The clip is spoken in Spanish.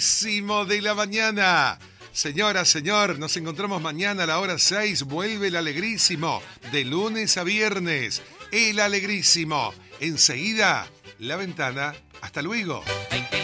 Alegrísimo de la mañana. Señora, señor, nos encontramos mañana a la hora 6. Vuelve el Alegrísimo, de lunes a viernes. El Alegrísimo. Enseguida, La Ventana. Hasta luego.